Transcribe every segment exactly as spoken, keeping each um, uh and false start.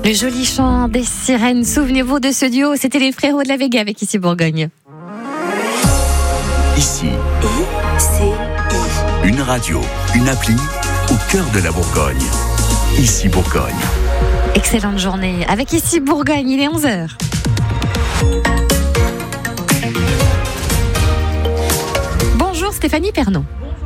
Le joli chant des sirènes, souvenez-vous de ce duo, c'était les frérots de la Vega avec Ici Bourgogne. Ici, I, C, I. une radio, une appli au cœur de la Bourgogne. Ici Bourgogne. Excellente journée avec Ici Bourgogne, il est onze heures. Bonjour Stéphanie Pernaut.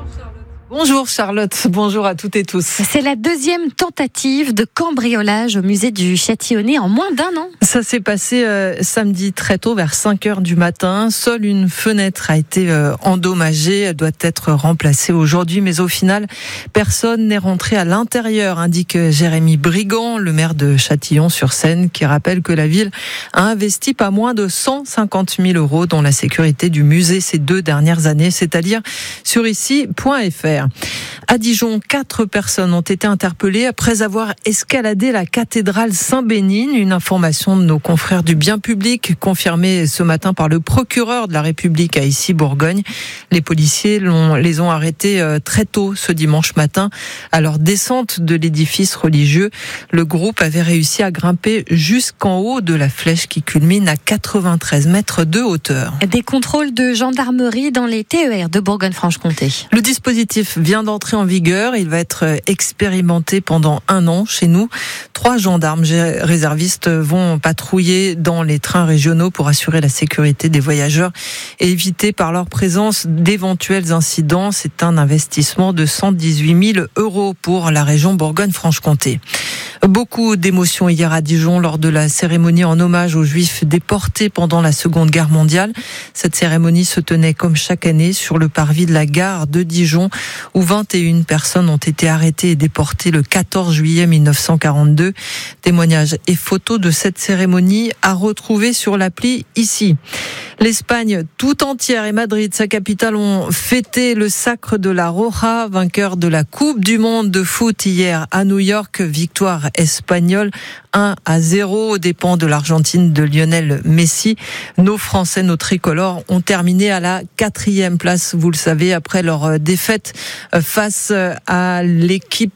Bonjour Charlotte, bonjour à toutes et tous. C'est la deuxième tentative de cambriolage au musée du Châtillonnais en moins d'un an. Ça s'est passé euh, samedi très tôt, vers cinq heures du matin. Seule une fenêtre a été euh, endommagée. Elle doit être remplacée aujourd'hui, mais au final, personne n'est rentré à l'intérieur, indique Jérémy Brigand, le maire de Châtillon-sur-Seine, qui rappelle que la ville a investi pas moins de cent cinquante mille euros dans la sécurité du musée ces deux dernières années, c'est-à-dire sur ici point f r. À Dijon, quatre personnes ont été interpellées après avoir escaladé la cathédrale Saint-Bénigne. Une information de nos confrères du bien public, confirmée ce matin par le procureur de la République à Issy-Bourgogne. Les policiers l'ont, les ont arrêtés très tôt ce dimanche matin. À leur descente de l'édifice religieux, le groupe avait réussi à grimper jusqu'en haut de la flèche qui culmine à quatre-vingt-treize mètres de hauteur. Des contrôles de gendarmerie dans les T E R de Bourgogne-Franche-Comté. Le dispositif vient d'entrer en vigueur. Il va être expérimenté pendant un an chez nous. Trois gendarmes réservistes vont patrouiller dans les trains régionaux pour assurer la sécurité des voyageurs et éviter par leur présence d'éventuels incidents. C'est un investissement de cent dix-huit mille euros pour la région Bourgogne-Franche-Comté. Beaucoup d'émotions hier à Dijon lors de la cérémonie en hommage aux Juifs déportés pendant la Seconde Guerre mondiale. Cette cérémonie se tenait comme chaque année sur le parvis de la gare de Dijon, où vingt et une personnes ont été arrêtées et déportées le quatorze juillet mille neuf cent quarante-deux. Témoignages et photos de cette cérémonie à retrouver sur l'appli Ici. L'Espagne tout entière et Madrid, sa capitale, ont fêté le sacre de la Roja, vainqueur de la Coupe du Monde de foot hier à New York. Victoire espagnole un à zéro aux dépens de l'Argentine de Lionel Messi. Nos Français, nos tricolores, ont terminé à la quatrième place, vous le savez, après leur défaite face à l'équipe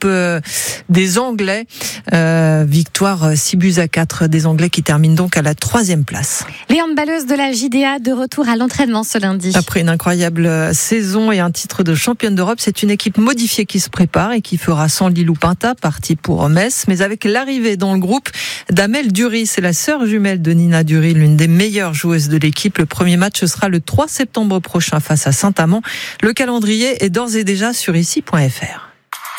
des Anglais. Euh, victoire six buts à quatre des Anglais qui terminent donc à la troisième place. Les handballeuses de la J D A de retour à l'entraînement ce lundi. Après une incroyable saison et un titre de championne d'Europe, c'est une équipe modifiée qui se prépare et qui fera sans Lilou Pinta, partie pour Metz, mais avec l'arrivée dans le groupe d'Amel Dury. C'est la sœur jumelle de Nina Dury, l'une des meilleures joueuses de l'équipe. Le premier match sera le trois septembre prochain face à Saint-Amand. Le calendrier est d'ores et déjà sur ici point f r.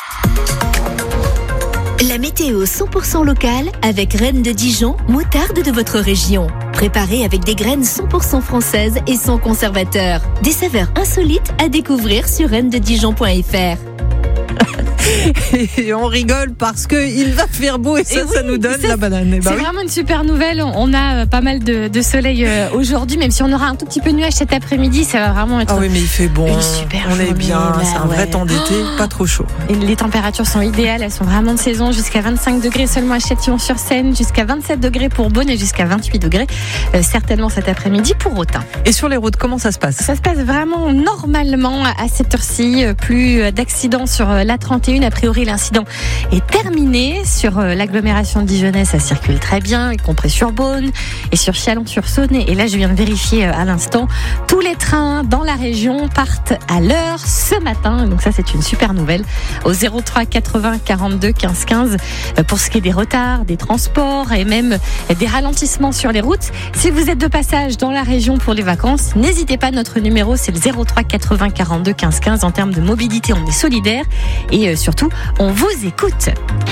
La météo cent pour cent locale avec Reine de Dijon, moutarde de votre région. Préparée avec des graines cent pour cent françaises et sans conservateur. Des saveurs insolites à découvrir sur reine de dijon point f r. Et on rigole parce qu'il va faire beau et ça, et oui, ça nous donne ça, la banane. C'est bah oui. Vraiment une super nouvelle. On a pas mal de, de soleil aujourd'hui, même si on aura un tout petit peu de nuages cet après-midi, ça va vraiment être. Ah oui, mais il fait bon. Une super on journée, est bien. bah c'est un ouais. vrai temps d'été, oh pas trop chaud. Et les températures sont idéales. Elles sont vraiment de saison. Jusqu'à vingt-cinq degrés seulement à Châtillon-sur-Seine, jusqu'à vingt-sept degrés pour Beaune et jusqu'à vingt-huit degrés euh, certainement cet après-midi pour Autun. Et sur les routes, comment ça se passe ? Ça se passe vraiment normalement à cette heure-ci. Plus d'accidents sur l'A trente et un. A priori, l'incident est terminé sur l'agglomération dijonnaise, ça circule très bien, y compris sur Beaune et sur Chalon-sur-Saône. Et là, je viens de vérifier à l'instant, tous les trains dans la région partent à l'heure ce matin. Donc ça, c'est une super nouvelle. Au zéro trois quatre-vingts quarante-deux quinze quinze pour ce qui est des retards, des transports et même des ralentissements sur les routes. Si vous êtes de passage dans la région pour les vacances, n'hésitez pas, notre numéro, c'est le zéro trois quatre-vingts quarante-deux quinze quinze. En termes de mobilité, on est solidaire et surtout, on vous écoute.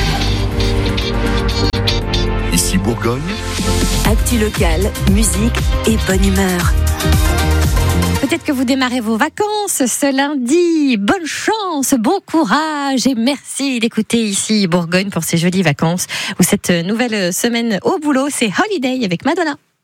Ici Bourgogne. Actu locale, musique et bonne humeur. Peut-être que vous démarrez vos vacances ce lundi. Bonne chance, bon courage et merci d'écouter Ici Bourgogne pour ces jolies vacances ou cette nouvelle semaine au boulot. C'est Holiday avec Madonna.